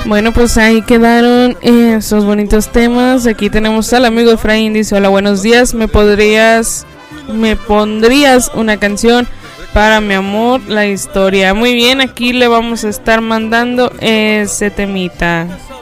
Bueno, pues ahí quedaron esos bonitos temas. Aquí tenemos al amigo Efraín, dice: hola, buenos días, me pondrías una canción para mi amor, la historia. Muy bien, aquí le vamos a estar mandando ese temita.